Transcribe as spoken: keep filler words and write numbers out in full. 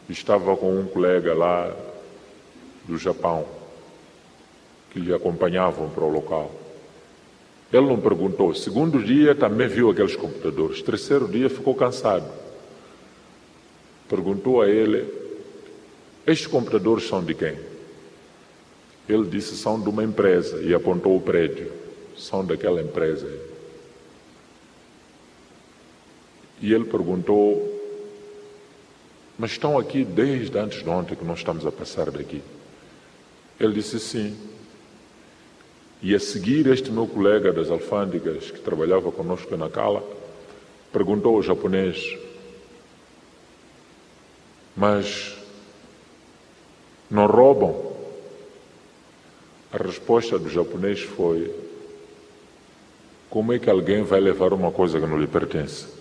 estava com um colega lá do Japão, que lhe acompanhavam para o local. Ele não perguntou. Segundo dia também viu aqueles computadores. Terceiro dia ficou cansado. Perguntou a ele: estes computadores são de quem? Ele disse: são de uma empresa, e apontou o prédio. São daquela empresa. E ele perguntou: mas estão aqui desde antes de ontem que nós estamos a passar daqui? Ele disse: sim. E a seguir, este meu colega das alfândegas, que trabalhava conosco na Cala, perguntou ao japonês: mas não roubam? A resposta do japonês foi: como é que alguém vai levar uma coisa que não lhe pertence?